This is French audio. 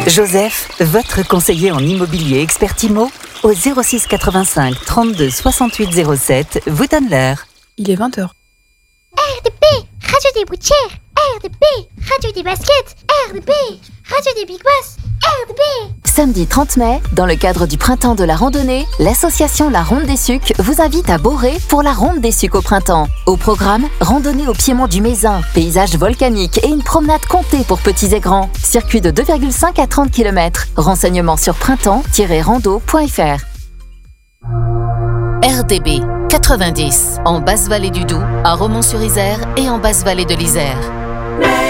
Joseph, votre conseiller en immobilier expert IMO, au 06 85 32 68 07, vous donne l'heure. Il est 20h. RDP, radio des boutières. RDP, radio des baskets. RDP, radio des big boss. RDP. Samedi 30 mai, dans le cadre du printemps de la randonnée, l'association La Ronde des Sucs vous invite à Boré pour la Ronde des Sucs au printemps. Au programme, randonnée au piémont du Mézin, paysage volcanique et une promenade comptée pour petits et grands. Circuit de 2,5 à 30 km. Renseignements sur printemps-rando.fr. RDB 90, en Basse-Vallée du Doubs, à Romont-sur-Isère et en Basse-Vallée de l'Isère.